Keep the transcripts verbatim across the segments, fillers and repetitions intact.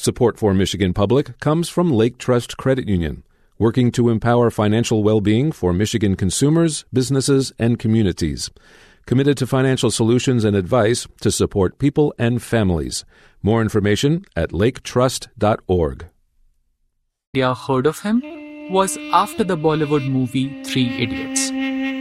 Support for Michigan Public comes from Lake Trust Credit Union, working to empower financial well-being for Michigan consumers, businesses, and communities. Committed to financial solutions and advice to support people and families. More information at lake trust dot org. India heard of him was after the Bollywood movie Three Idiots.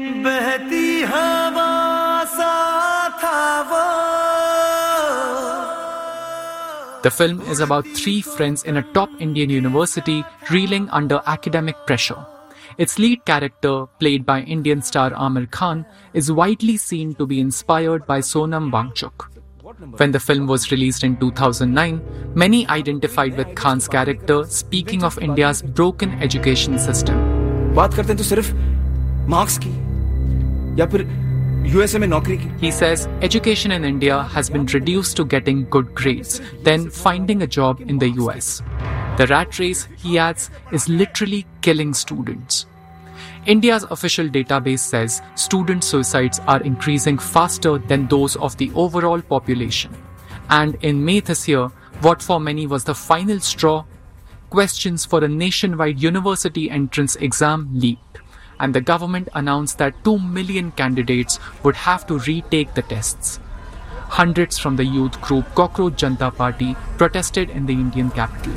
The film is about three friends in a top Indian university reeling under academic pressure. Its lead character, played by Indian star Aamir Khan, is widely seen to be inspired by Sonam Wangchuk. When the film was released in two thousand nine, many identified with Khan's character, speaking of India's broken education system. बात करते हैं तो सिर्फ marks की या फिर USA में नौकरी की. He says education in India has been reduced to getting good grades, then finding a job in the U S. The rat race, he adds, is literally killing students. India's official database says student suicides are increasing faster than those of the overall population. And in May this year, what for many was the final straw, questions for a nationwide university entrance exam leaked. And the government announced that two million candidates would have to retake the tests. Hundreds from the youth group Cockroach Janata Party protested in the Indian capital.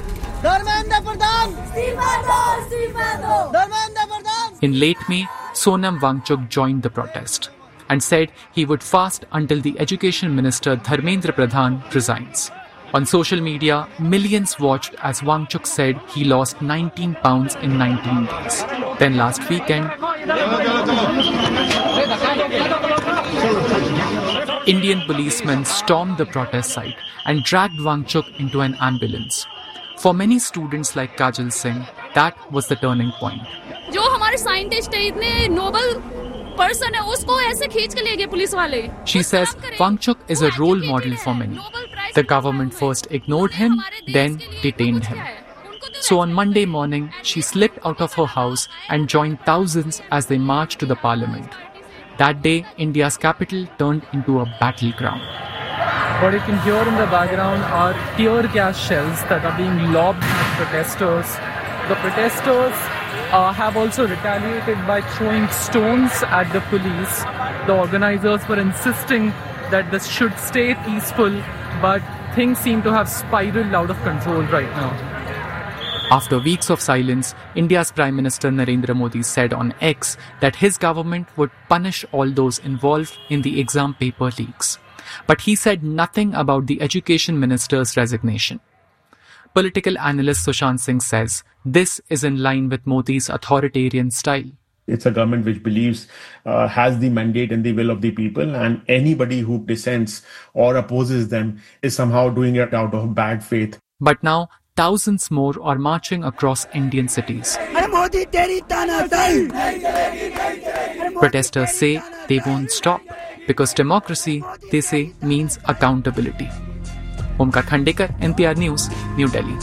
In late May, Sonam Wangchuk joined the protest and said he would fast until the Education Minister Dharmendra Pradhan resigns. On social media, millions watched as Wangchuk said he lost nineteen pounds in nineteen days. Then last weekend, Indian policemen stormed the protest site and dragged Wangchuk into an ambulance. For many students like Kajal Singh, that was the turning point. जो हमारे scientist है इतने Nobel person है उसको ऐसे खींच के ले गए पुलिस वाले. She says Wangchuk is a role model for many. The government first ignored him, then detained him. So on Monday morning, she slipped out of her house and joined thousands as they marched to the parliament. That day, India's capital turned into a battleground. What you can hear in the background are tear gas shells that are being lobbed at protesters. The protesters uh, have also retaliated by throwing stones at the police. The organizers were insisting that this should stay peaceful, but things seem to have spiraled out of control right now. After weeks of silence, India's Prime Minister Narendra Modi said on X that his government would punish all those involved in the exam paper leaks. But he said nothing about the Education Minister's resignation. Political analyst Sushant Singh says this is in line with Modi's authoritarian style. It's a government which believes, uh, has the mandate and the will of the people, and anybody who dissents or opposes them is somehow doing it out of bad faith. But now, thousands more are marching across Indian cities. Protesters say they won't stop because democracy, they say, means accountability. Omkar Khandekar, N P R News, New Delhi.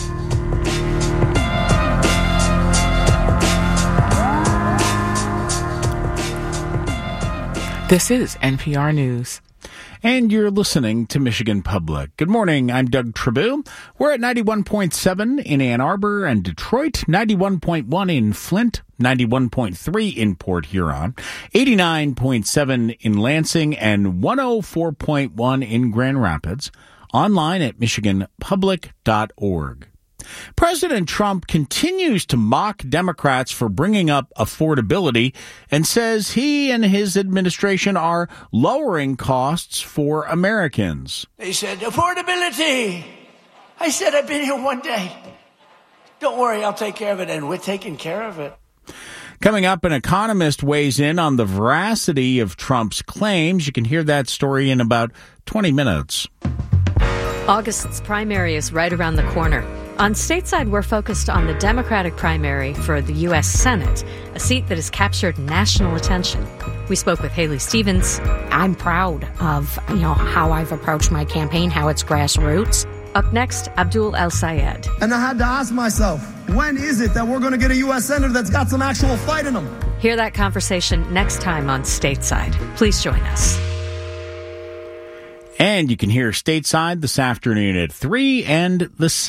This is N P R News. And you're listening to Michigan Public. Good morning, I'm Doug Tribou. We're at ninety-one point seven in Ann Arbor and Detroit, ninety-one point one in Flint, ninety-one point three in Port Huron, eighty-nine point seven in Lansing, and one oh four point one in Grand Rapids. Online at michigan public dot org. President Trump continues to mock Democrats for bringing up affordability and says he and his administration are lowering costs for Americans. They said, affordability. I said, I've been here one day. Don't worry, I'll take care of it, and we're taking care of it. Coming up, an economist weighs in on the veracity of Trump's claims. You can hear that story in about twenty minutes. August's primary is right around the corner. On stateside, we're focused on the Democratic primary for the U S Senate, a seat that has captured national attention. We spoke with Haley Stevens. I'm proud of, you know, how I've approached my campaign, how it's grassroots. Up next, Abdul El-Sayed. And I had to ask myself, when is it that we're going to get a U S senator that's got some actual fight in him? Hear that conversation next time on Stateside. Please join us. And you can hear Stateside this afternoon at three and the